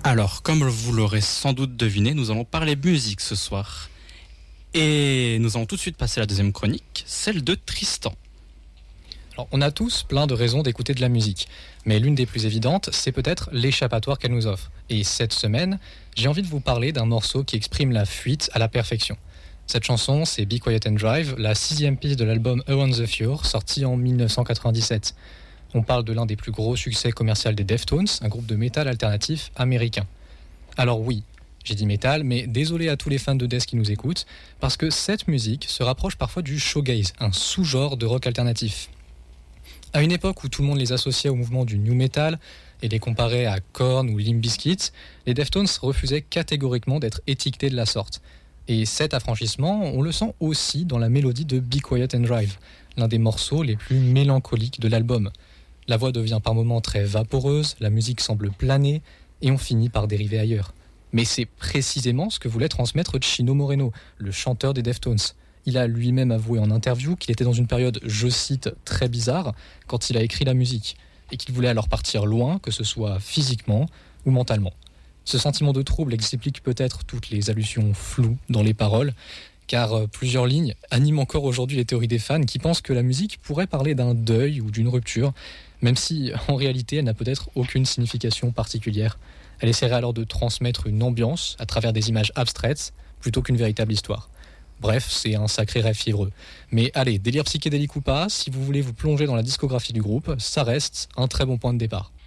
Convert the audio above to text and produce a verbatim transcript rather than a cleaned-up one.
Alors, comme vous l'aurez sans doute deviné, nous allons parler musique ce soir. Et nous allons tout de suite passer à la deuxième chronique, celle de Tristan. Alors, on a tous plein de raisons d'écouter de la musique, mais l'une des plus évidentes, c'est peut-être l'échappatoire qu'elle nous offre. Et cette semaine, j'ai envie de vous parler d'un morceau qui exprime la fuite à la perfection. Cette chanson, c'est Be Quiet and Drive, la sixième piste de l'album Around the Fure, sorti en dix-neuf cent quatre-vingt-dix-sept. On parle de l'un des plus gros succès commerciaux des Deftones, un groupe de métal alternatif américain. Alors oui, j'ai dit métal, mais désolé à tous les fans de death qui nous écoutent, parce que cette musique se rapproche parfois du shoegaze, un sous-genre de rock alternatif. À une époque où tout le monde les associait au mouvement du new metal et les comparait à Korn ou Limp Bizkit, les Deftones refusaient catégoriquement d'être étiquetés de la sorte. Et cet affranchissement, on le sent aussi dans la mélodie de Be Quiet and Drive, l'un des morceaux les plus mélancoliques de l'album. La voix devient par moments très vaporeuse, la musique semble planer, et on finit par dériver ailleurs. Mais c'est précisément ce que voulait transmettre Chino Moreno, le chanteur des Deftones. Il a lui-même avoué en interview qu'il était dans une période, je cite, très bizarre, quand il a écrit la musique, et qu'il voulait alors partir loin, que ce soit physiquement ou mentalement. Ce sentiment de trouble explique peut-être toutes les allusions floues dans les paroles, car plusieurs lignes animent encore aujourd'hui les théories des fans qui pensent que la musique pourrait parler d'un deuil ou d'une rupture, même si en réalité elle n'a peut-être aucune signification particulière. Elle essaierait alors de transmettre une ambiance à travers des images abstraites plutôt qu'une véritable histoire. Bref, c'est un sacré rêve fiévreux. Mais allez, délire psychédélique ou pas, si vous voulez vous plonger dans la discographie du groupe, ça reste un très bon point de départ.